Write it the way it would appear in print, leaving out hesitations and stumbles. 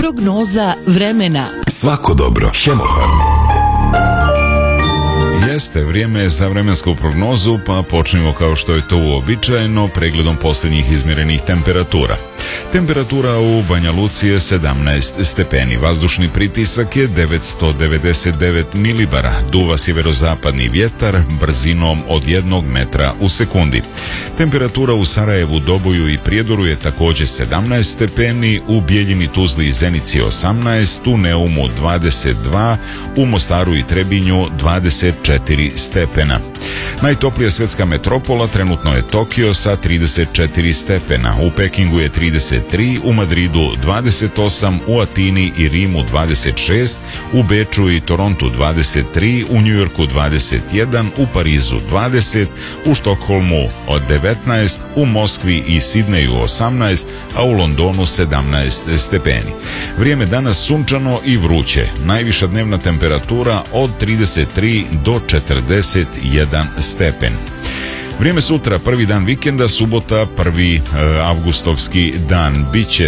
Prognoza vremena. Svako dobro. Hemofarm. Jeste, vrijeme je za vremensku prognozu, pa počnemo kao što je to uobičajeno pregledom posljednjih izmjerenih temperatura. Temperatura u Banja Luci je 17 stepeni, vazdušni pritisak je 999 milibara, duva sjeverozapadni vjetar brzinom od 1 metra u sekundi. Temperatura u Sarajevu, Doboju i Prijedoru je također 17 stepeni, u Bijeljini, Tuzli i Zenici 18, u Neumu 22, u Mostaru i Trebinju 24 stepena. Najtoplija svjetska metropola trenutno je Tokio sa 34 stepena, u Pekingu je 33, u Madridu 28, u Atini i Rimu 26, u Beču i Torontu 23, u Njujorku 21, u Parizu 20, u Štokholmu od 19, u Moskvi i Sidneju 18, a u Londonu 17 stepeni. Vrijeme danas sunčano i vruće, najviša dnevna temperatura od 33 do 41 stepen. Vrijeme sutra, prvi dan vikenda, subota, 1. avgustovski dan. Biće